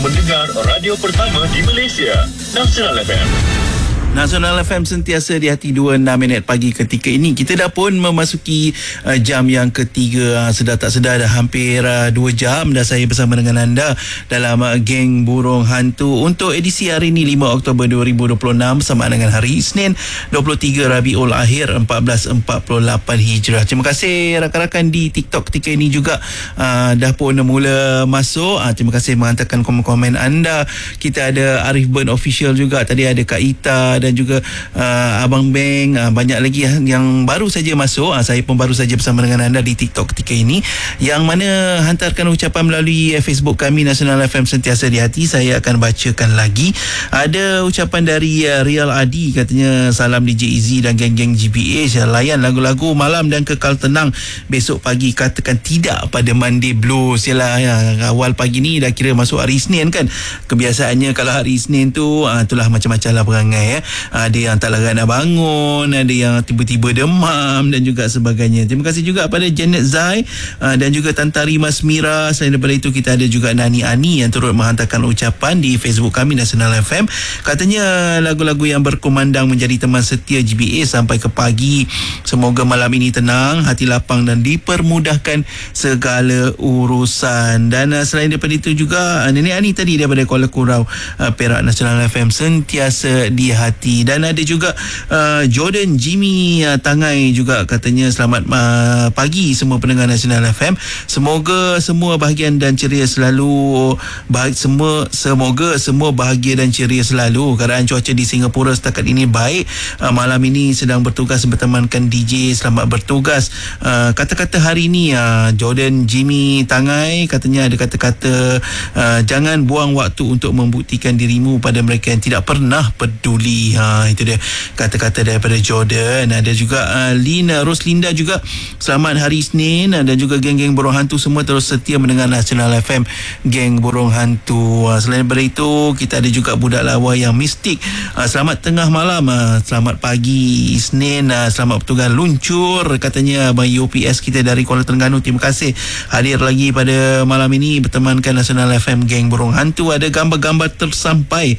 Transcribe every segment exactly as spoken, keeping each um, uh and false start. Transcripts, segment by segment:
Mendengar radio pertama di Malaysia, Nasional F M. Nasional F M sentiasa di hati. Dua puluh enam minit pagi ketika ini kita dah pun memasuki uh, jam yang ketiga. uh, Sedar tak sedar dah hampir uh, dua jam dah saya bersama dengan anda dalam uh, Geng Burung Hantu untuk edisi hari ini lima Oktober dua ribu dua puluh enam bersama dengan hari Isnin dua puluh tiga Rabiul Akhir empat belas empat puluh lapan Hijrah. Terima kasih rakan-rakan di TikTok ketika ini juga uh, dah pun mula masuk. uh, Terima kasih menghantarkan komen-komen anda. Kita ada Arif Burn Official juga, tadi ada Kak Ita dan juga uh, Abang Beng, uh, banyak lagi uh, yang baru saja masuk. uh, Saya pun baru saja bersama dengan anda di TikTok ketika ini, yang mana hantarkan ucapan melalui uh, Facebook kami Nasional F M Sentiasa di Hati. Saya akan bacakan lagi. Ada ucapan dari uh, Real Adi, katanya salam D J Izzy dan geng-geng G B H, layan lagu-lagu malam dan kekal tenang. Besok pagi katakan tidak pada Monday Blues. Yalah, ya, awal pagi ni dah kira masuk hari Isnin kan. Kebiasaannya kalau hari Isnin tu uh, itulah macam-macam lah perangai ya. Ada yang tak larat nak bangun, ada yang tiba-tiba demam dan juga sebagainya. Terima kasih juga pada Janet Zai uh, dan juga Tantari Mas Mira. Selain daripada itu, kita ada juga Nani Ani yang turut menghantarkan ucapan di Facebook kami Nasional F M. Katanya lagu-lagu yang berkumandang menjadi teman setia G B A sampai ke pagi. Semoga malam ini tenang, hati lapang dan dipermudahkan segala urusan. Dan uh, selain daripada itu juga uh, Nenek Ani tadi daripada Kuala Kurau, uh, Perak, Nasional F M sentiasa di hati. Dan ada juga uh, Jordan Jimmy uh, Tangai juga, katanya selamat uh, pagi semua pendengar Nasional F M. Semoga semua bahagian dan ceria selalu. Bah- semua semoga semua bahagia dan ceria selalu. Keadaan cuaca di Singapura setakat ini baik. Uh, malam ini sedang bertugas bertemankan D J. Selamat bertugas. Uh, kata-kata hari ini uh, Jordan Jimmy Tangai katanya ada kata-kata uh, jangan buang waktu untuk membuktikan dirimu pada mereka yang tidak pernah peduli. Ha, itu dia kata-kata daripada Jordan. Ada juga uh, Lina Roslinda juga, selamat hari Isnin, dan juga geng-geng Burung Hantu semua terus setia mendengar Nasional F M Geng Burung Hantu. Uh, selain daripada itu, kita ada juga budak lawa yang mistik. Uh, selamat tengah malam, uh, selamat pagi Isnin, uh, selamat bertugas luncur, katanya Abang U P S kita dari Kuala Terengganu. Terima kasih hadir lagi pada malam ini bertemankan Nasional F M Geng Burung Hantu. Ada gambar-gambar tersampai,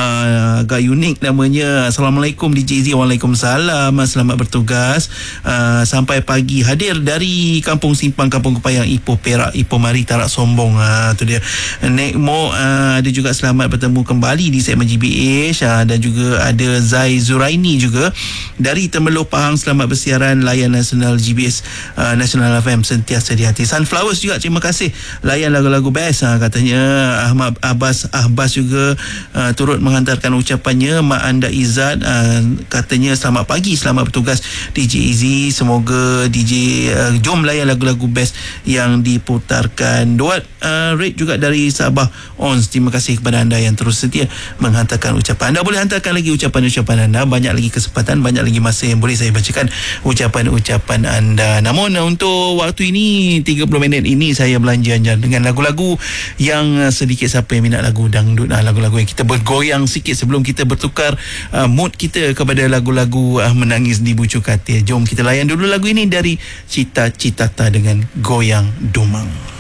uh, agak unik namanya. Assalamualaikum D J Z. Waalaikumsalam. Selamat bertugas. Uh, sampai pagi hadir dari Kampung Simpang, Kampung Kepayang, Ipoh, Perak. Ipoh mari tarak sombong. Uh, tu dia. Nek Mo uh, ada juga selamat bertemu kembali di segmen G B H. Uh, dan juga ada Zai Zuraini juga dari Temerloh Pahang. Selamat bersiaran layan Nasional G B H uh, Nasional F M sentiasa di hati. Sunflowers juga terima kasih layan lagu-lagu best. Uh, katanya Ahmad Abbas Ahbas juga uh, turut menghantarkan ucapannya. Mak anda Izzat uh, katanya selamat pagi, selamat bertugas D J Izzy. Semoga D J uh, jom layan lagu-lagu best yang diputarkan. Duat uh, Red juga dari Sabah Ons. Terima kasih kepada anda yang terus setia menghantarkan ucapan. Anda boleh hantarkan lagi ucapan-ucapan anda. Banyak lagi kesempatan, banyak lagi masa yang boleh saya bacakan ucapan-ucapan anda. Namun untuk waktu ini tiga puluh minit ini saya belanja dengan lagu-lagu yang uh, sedikit siapa yang minat lagu dangdut, uh, lagu-lagu yang kita bergoyang sikit sebelum kita bertukar Uh, mood kita kepada lagu-lagu uh, menangis di bucu katil. Jom kita layan dulu lagu ini dari Cita Citata dengan Goyang Dumang.